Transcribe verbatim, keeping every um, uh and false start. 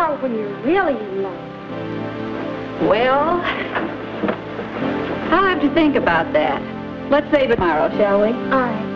Well, when you're really in love. Well, I'll have to think about that. Let's save it tomorrow, shall we? All right.